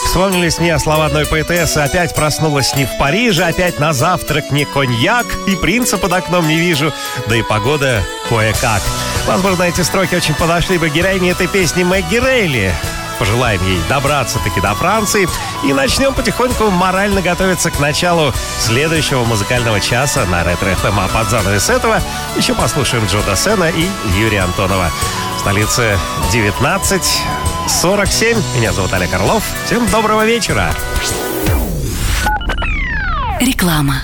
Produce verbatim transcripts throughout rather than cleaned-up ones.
Вспомнились мне слова одной поэтессы: опять проснулась не в Париже, опять на завтрак не коньяк, и принца под окном не вижу, да и погода кое-как. Возможно, эти строки очень подошли бы героине этой песни Мэгги Рейли. Пожелаем ей добраться-таки до Франции и начнем потихоньку морально готовиться к началу следующего музыкального часа на Ретро-эф эм. А под занавес этого еще послушаем Джо Дассена и Юрия Антонова. Столица девятнадцать сорок семь. Меня зовут Олег Орлов. Всем доброго вечера. Реклама.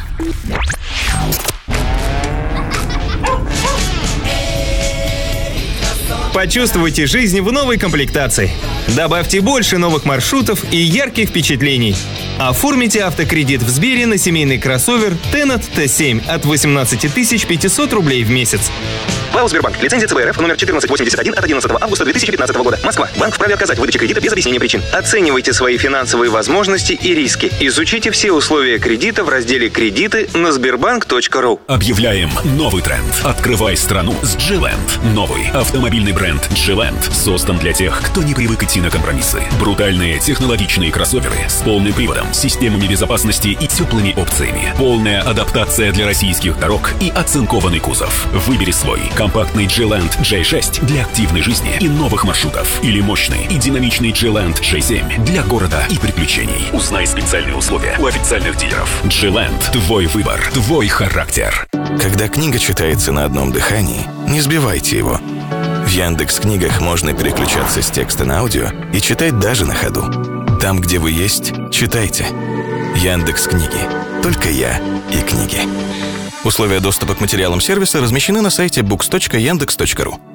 Почувствуйте жизнь в новой комплектации. Добавьте больше новых маршрутов и ярких впечатлений. Оформите автокредит в Сбере на семейный кроссовер Tenat Т семь от восемнадцать тысяч пятьсот рублей в месяц. ПАО «Сбербанк». Лицензия Ц Б Р Ф номер четырнадцать восемьдесят один от одиннадцатого августа две тысячи пятнадцатого года. Москва. Банк вправе отказать в выдаче кредита без объяснения причин. Оценивайте свои финансовые возможности и риски. Изучите все условия кредита в разделе «Кредиты» на сбербанк точка ру. Объявляем новый тренд. Открывай страну с Джи-Ленд. Новый автомобильный бренд Джи-Ленд создан для тех, кто не привык идти на компромиссы. Брутальные технологичные кроссоверы с полным приводом, системами безопасности и теплыми опциями. Полная адаптация для российских дорог и оцинкованный кузов. Выбери свой. Компактный Джи-Ленд Джей шесть для активной жизни и новых маршрутов. Или мощный и динамичный Джи-Ленд Джей семь для города и приключений. Узнай специальные условия у официальных дилеров. Джи-Ленд. Твой выбор. Твой характер. Когда книга читается на одном дыхании, не сбивайте его. В Яндекс.Книгах можно переключаться с текста на аудио и читать даже на ходу. Там, где вы есть, читайте. Яндекс.Книги. Только я и книги. Условия доступа к материалам сервиса размещены на сайте букс точка яндекс точка ру.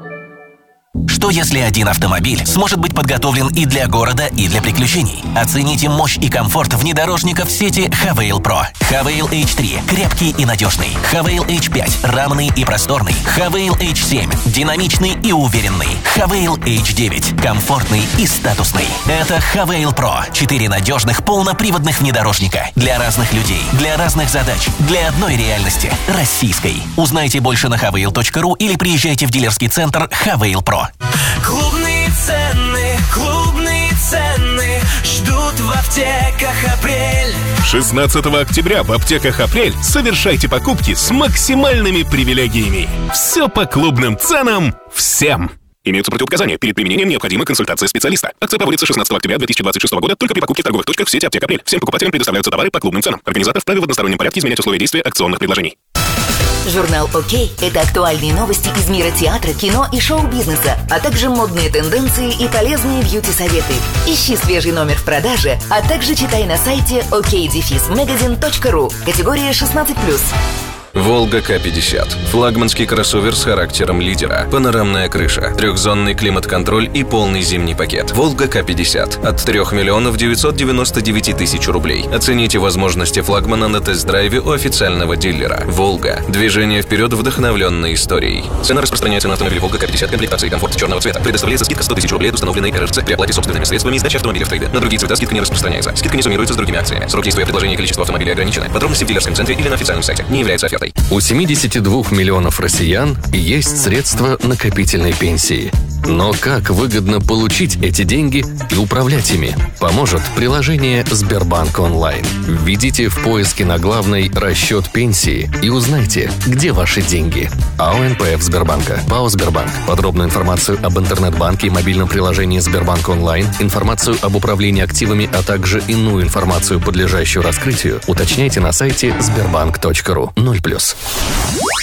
Что если один автомобиль сможет быть подготовлен и для города, и для приключений? Оцените мощь и комфорт внедорожников сети Хавейл Про. Хавейл эйч три – крепкий и надежный. Хавейл эйч пять – рамный и просторный. Хавейл эйч семь – динамичный и уверенный. Хавейл эйч девять – комфортный и статусный. Это Хавейл Про. Четыре надежных полноприводных внедорожника. Для разных людей, для разных задач, для одной реальности – российской. Узнайте больше на хавейл точка ру или приезжайте в дилерский центр Хавейл Про. Клубные цены, клубные цены ждут в аптеках «Апрель». шестнадцатого октября в аптеках «Апрель» совершайте покупки с максимальными привилегиями. Все по клубным ценам всем. Имеются противопоказания. Перед применением необходима консультация специалиста. Акция проводится шестнадцатого октября две тысячи двадцать шестого года только при покупке в торговых точках в сети аптек «Апрель». Всем покупателям предоставляются товары по клубным ценам. Организатор вправе в одностороннем порядке изменять условия действия акционных предложений. Журнал «Окей» — это актуальные новости из мира театра, кино и шоу-бизнеса, а также модные тенденции и полезные бьюти-советы. Ищи свежий номер в продаже, а также читай на сайте окей дефис магазин точка ру. Категория шестнадцать плюс. Волга К пятьдесят. Флагманский кроссовер с характером лидера. Панорамная крыша, трехзонный климат-контроль и полный зимний пакет. Волга К пятьдесят. От трёх миллионов девятьсот девяносто девять тысяч рублей. Оцените возможности флагмана на тест-драйве у официального дилера. Волга. Движение вперед, вдохновленной историей. Цена распространяется на автомобиль Волга К пятьдесят, комплектации комфорт черного цвета. Предоставляется скидка сто тысяч рублей от установленной эр эр цэ при оплате собственными средствами и сдаче автомобиля в трейде. На другие цвета скидка не распространяется. Скидка не суммируется с другими акциями. Срок действия предложения и количество автомобилей ограничены. Подробности в дилерском центре или на официальном сайте. Не является офертой. У семидесяти двух миллионов россиян есть средства накопительной пенсии. Но как выгодно получить эти деньги и управлять ими? Поможет приложение Сбербанк онлайн. Введите в поиске на главной расчет пенсии и узнайте, где ваши деньги. АО эн пэ эф Сбербанка. ПАО Сбербанк. Подробную информацию об интернет-банке и мобильном приложении Сбербанк онлайн, информацию об управлении активами, а также иную информацию, подлежащую раскрытию, уточняйте на сайте сбербанк точка ру. ноль плюс.